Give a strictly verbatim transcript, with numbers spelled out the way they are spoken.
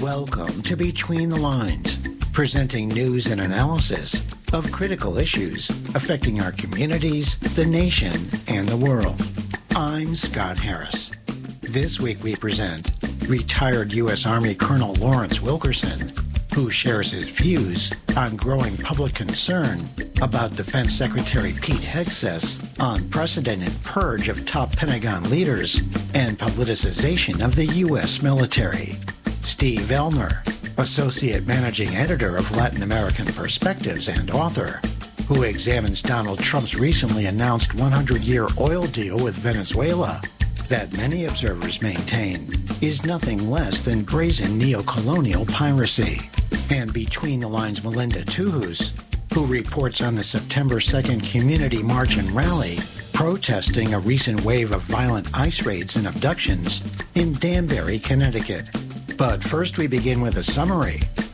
Welcome to Between the Lines, presenting news and analysis of critical issues affecting our communities, the nation, and the world. I'm Scott Harris. This week we present retired U S Army Colonel Lawrence Wilkerson, who shares his views on growing public concern about Defense Secretary Pete Hegseth's unprecedented purge of top Pentagon leaders and politicization of the U S military. Steve Elner, Associate Managing Editor of Latin American Perspectives and author, who examines Donald Trump's recently announced one hundred year oil deal with Venezuela that many observers maintain is nothing less than brazen neo-colonial piracy. And Between the Lines Melinda Tuhus, who reports on the September second community march and rally protesting a recent wave of violent ICE raids and abductions in Danbury, Connecticut. But first we begin with a summary